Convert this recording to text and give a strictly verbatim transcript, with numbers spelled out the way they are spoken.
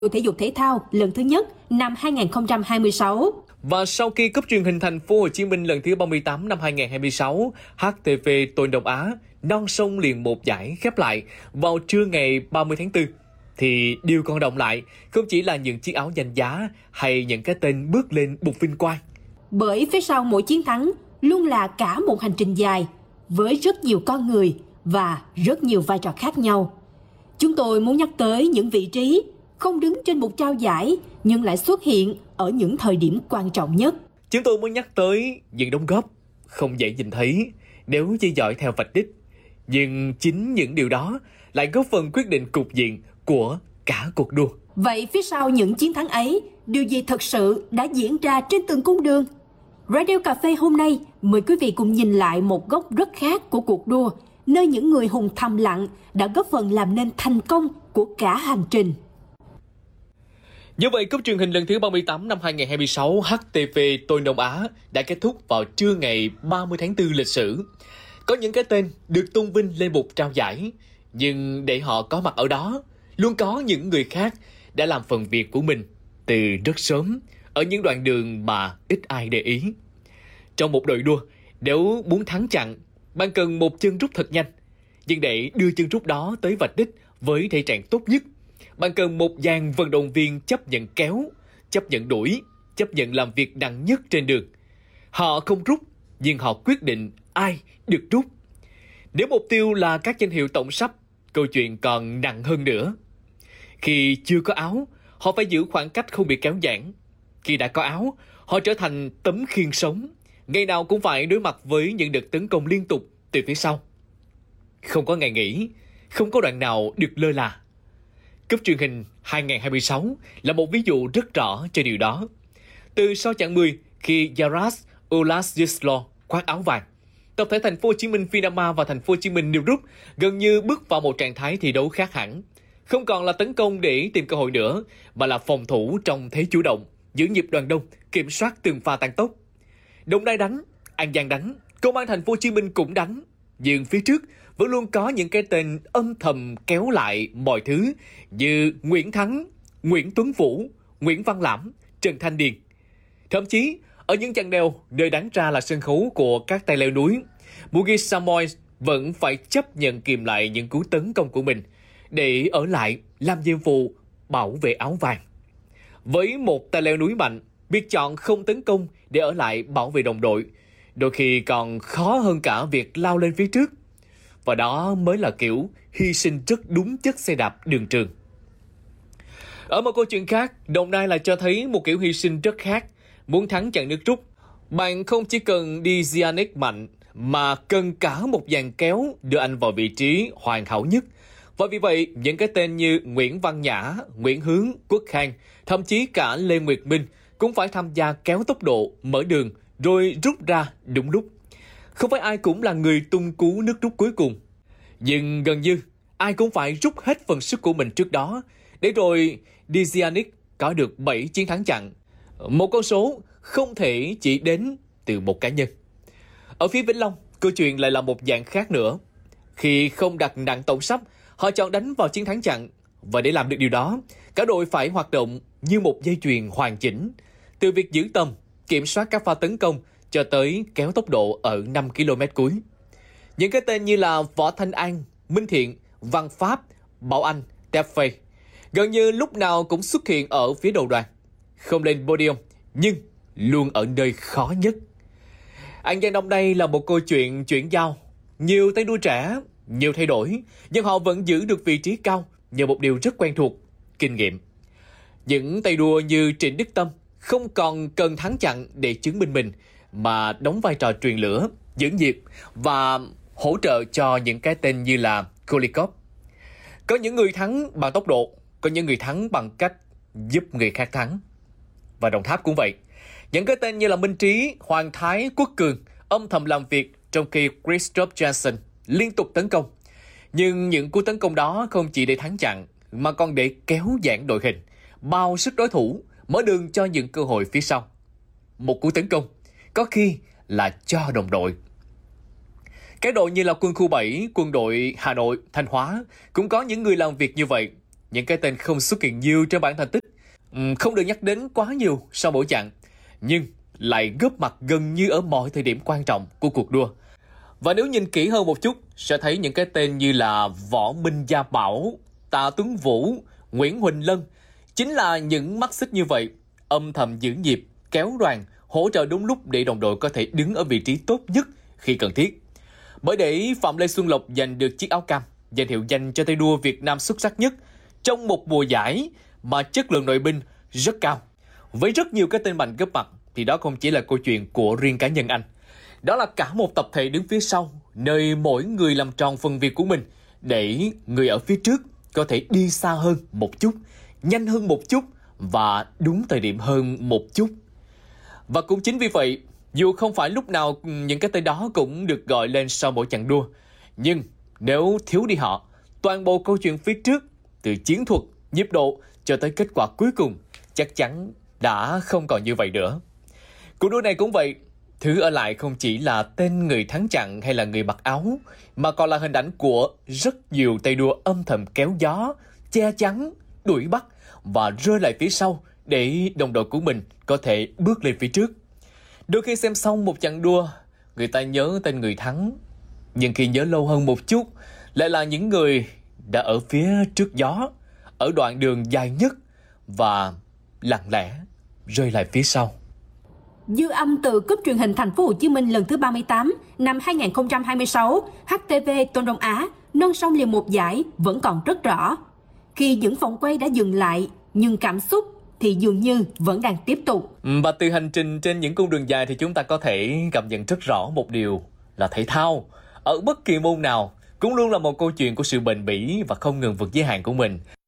thể dục thể thao lần thứ nhất năm hai nghìn không trăm hai mươi sáu. Và sau khi cúp truyền hình Thành phố Hồ Chí Minh lần thứ ba mươi tám năm hai nghìn không trăm hai mươi sáu, hát tê vê Tôi Đông Á non sông liền một giải khép lại vào trưa ngày ba mươi tháng tư. Thì điều còn động lại không chỉ là những chiếc áo danh giá hay những cái tên bước lên bục vinh quang. Bởi phía sau mỗi chiến thắng luôn là cả một hành trình dài với rất nhiều con người và rất nhiều vai trò khác nhau. Chúng tôi muốn nhắc tới những vị trí không đứng trên bục trao giải nhưng lại xuất hiện ở những thời điểm quan trọng nhất. Chúng tôi muốn nhắc tới những đóng góp không dễ nhìn thấy nếu chỉ dõi theo vạch đích. Nhưng chính những điều đó lại góp phần quyết định cục diện của cả cuộc đua. Vậy phía sau những chiến thắng ấy, điều gì thật sự đã diễn ra trên từng cung đường? Radio Cà phê hôm nay mời quý vị cùng nhìn lại một góc rất khác của cuộc đua, nơi những người hùng thầm lặng đã góp phần làm nên thành công của cả hành trình. Như vậy, cúp truyền hình lần thứ ba mươi tám năm hai nghìn không trăm hai mươi sáu hát tê vê Tôi Đông Á đã kết thúc vào trưa ngày ba mươi tháng tư lịch sử. Có những cái tên được tôn vinh lên bục trao giải, nhưng để họ có mặt ở đó, luôn có những người khác đã làm phần việc của mình từ rất sớm, ở những đoạn đường mà ít ai để ý. Trong một đội đua, nếu muốn thắng chặn, bạn cần một chân rút thật nhanh. Nhưng để đưa chân rút đó tới vạch đích với thể trạng tốt nhất, bạn cần một dàn vận động viên chấp nhận kéo, chấp nhận đuổi, chấp nhận làm việc nặng nhất trên đường. Họ không rút, nhưng họ quyết định ai được rút. Nếu mục tiêu là các danh hiệu tổng sắp, câu chuyện còn nặng hơn nữa. Khi chưa có áo, họ phải giữ khoảng cách không bị kéo giãn. Khi đã có áo, họ trở thành tấm khiên sống, ngày nào cũng phải đối mặt với những đợt tấn công liên tục từ phía sau. Không có ngày nghỉ, không có đoạn nào được lơ là. Cúp truyền hình hai nghìn không trăm hai mươi sáu là một ví dụ rất rõ cho điều đó. Từ sau chặng mười, khi Yaras Ulasyislaw khoác áo vàng, tập thể Thành phố Hồ Chí Minh Vinama và Thành phố Hồ Chí Minh New Group gần như bước vào một trạng thái thi đấu khác hẳn. Không còn là tấn công để tìm cơ hội nữa, mà là phòng thủ trong thế chủ động, giữ nhịp đoàn đông, kiểm soát từng pha tăng tốc. Đồng Nai đánh, An Giang đánh, Công an Thành phố Hồ Chí Minh cũng đánh, nhưng phía trước vẫn luôn có những cái tên âm thầm kéo lại mọi thứ như Nguyễn Thắng, Nguyễn Tuấn Vũ, Nguyễn Văn Lãm, Trần Thanh Điền. Thậm chí, ở những chặng đèo nơi đáng ra là sân khấu của các tay leo núi, Mugi Samoy vẫn phải chấp nhận kìm lại những cú tấn công của mình để ở lại làm nhiệm vụ bảo vệ áo vàng. Với một tay leo núi mạnh, việc chọn không tấn công để ở lại bảo vệ đồng đội đôi khi còn khó hơn cả việc lao lên phía trước. Và đó mới là kiểu hy sinh rất đúng chất xe đạp đường trường. Ở một câu chuyện khác, Đồng Nai lại cho thấy một kiểu hy sinh rất khác. Muốn thắng chặng nước rút, bạn không chỉ cần đi Zianek mạnh, mà cần cả một dàn kéo đưa anh vào vị trí hoàn hảo nhất. Và vì vậy, những cái tên như Nguyễn Văn Nhã, Nguyễn Hướng, Quốc Khang, thậm chí cả Lê Nguyệt Minh cũng phải tham gia kéo tốc độ, mở đường, rồi rút ra đúng lúc. Không phải ai cũng là người tung cú nước rút cuối cùng, nhưng gần như ai cũng phải rút hết phần sức của mình trước đó, để rồi Dizianik có được bảy chiến thắng chặn. Một con số không thể chỉ đến từ một cá nhân. Ở phía Vĩnh Long, câu chuyện lại là một dạng khác nữa. Khi không đặt nặng tổng sắp, họ chọn đánh vào chiến thắng chặn. Và để làm được điều đó, cả đội phải hoạt động như một dây chuyền hoàn chỉnh. Từ việc giữ tầm, kiểm soát các pha tấn công, cho tới kéo tốc độ ở năm ki lô mét cuối. Những cái tên như là Võ Thanh An, Minh Thiện, Văn Pháp, Bảo Anh, Tép Phây gần như lúc nào cũng xuất hiện ở phía đầu đoàn. Không lên podium, nhưng luôn ở nơi khó nhất. An Giang Đông đây là một câu chuyện chuyển giao. Nhiều tay đua trẻ, nhiều thay đổi, nhưng họ vẫn giữ được vị trí cao nhờ một điều rất quen thuộc, kinh nghiệm. Những tay đua như Trịnh Đức Tâm không còn cần thắng chặn để chứng minh mình, mà đóng vai trò truyền lửa, giữ nhịp và hỗ trợ cho những cái tên như là Kolikov. Có những người thắng bằng tốc độ, có những người thắng bằng cách giúp người khác thắng. Và Đồng Tháp cũng vậy. Những cái tên như là Minh Trí, Hoàng Thái, Quốc Cường âm thầm làm việc, trong khi Christoph Janssen liên tục tấn công. Nhưng những cú tấn công đó không chỉ để thắng chặn, mà còn để kéo giãn đội hình, bao sức đối thủ, mở đường cho những cơ hội phía sau. Một cú tấn công có khi là cho đồng đội. Các đội như là quân khu bảy, quân đội Hà Nội, Thanh Hóa cũng có những người làm việc như vậy. những cái tên không xuất hiện nhiều trên bảng thành tích, không được nhắc đến quá nhiều sau mỗi chặng, nhưng lại góp mặt gần như ở mọi thời điểm quan trọng của cuộc đua. Và nếu nhìn kỹ hơn một chút, sẽ thấy những cái tên như là Võ Minh Gia Bảo, Tạ Tuấn Vũ, Nguyễn Huỳnh Lân chính là những mắt xích như vậy, âm thầm giữ nhịp, kéo đoàn, hỗ trợ đúng lúc để đồng đội có thể đứng ở vị trí tốt nhất khi cần thiết. Bởi để Phạm Lê Xuân Lộc giành được chiếc áo cam, danh hiệu dành cho tay đua Việt Nam xuất sắc nhất trong một mùa giải mà chất lượng nội binh rất cao, với rất nhiều cái tên mạnh góp mặt, thì đó không chỉ là câu chuyện của riêng cá nhân anh. Đó là cả một tập thể đứng phía sau, nơi mỗi người làm tròn phần việc của mình để người ở phía trước có thể đi xa hơn một chút, nhanh hơn một chút và đúng thời điểm hơn một chút. Và cũng chính vì vậy, dù không phải lúc nào những cái tên đó cũng được gọi lên sau mỗi chặng đua, nhưng nếu thiếu đi họ, toàn bộ câu chuyện phía trước, từ chiến thuật, nhịp độ cho tới kết quả cuối cùng, chắc chắn đã không còn như vậy nữa. Cuộc đua này cũng vậy, thứ ở lại không chỉ là tên người thắng chặng hay là người mặc áo, mà còn là hình ảnh của rất nhiều tay đua âm thầm kéo gió, che chắn, đuổi bắt và rơi lại phía sau để đồng đội của mình có thể bước lên phía trước. Đôi khi xem xong một chặng đua, người ta nhớ tên người thắng, nhưng khi nhớ lâu hơn một chút, lại là những người đã ở phía trước gió, ở đoạn đường dài nhất và lặng lẽ rơi lại phía sau. Dư âm từ cúp truyền hình Thành phố Hồ Chí Minh lần thứ ba mươi tám năm hai nghìn không trăm hai mươi sáu, hát tê vê Tôn Đông Á non sông liền một giải vẫn còn rất rõ. Khi những vòng quay đã dừng lại, nhưng cảm xúc thì dường như vẫn đang tiếp tục. Và từ hành trình trên những cung đường dài thì chúng ta có thể cảm nhận rất rõ một điều là thể thao, ở bất kỳ môn nào, cũng luôn là một câu chuyện của sự bền bỉ và không ngừng vượt giới hạn của mình.